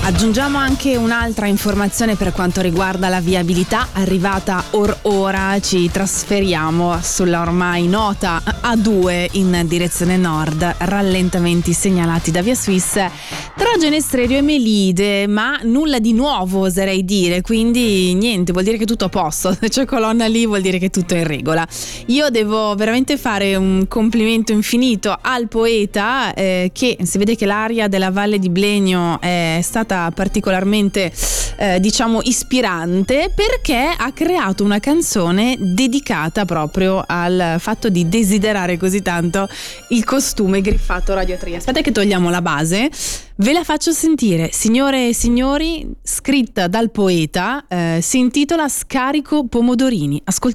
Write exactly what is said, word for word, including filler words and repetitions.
Aggiungiamo anche un'altra informazione per quanto riguarda la viabilità. Arrivata or ora ci trasferiamo sulla ormai nota A due in direzione nord, rallentamenti segnalati da Via Swiss tra Genestrerio e Melide, ma nulla di nuovo oserei dire, quindi niente, vuol dire che tutto a posto, se c'è colonna lì vuol dire che tutto è in regola. Io devo veramente fare un complimento infinito al poeta, eh, che si vede che l'aria della Valle di Blegno è stata particolarmente eh, diciamo ispirante, perché ha creato una canzone dedicata proprio al fatto di desiderare così tanto il costume griffato Radio tre. Aspetta che togliamo la base, ve la faccio sentire, signore e signori, scritta dal poeta, eh, si intitola Scarico Pomodorini. Ascoltiamo.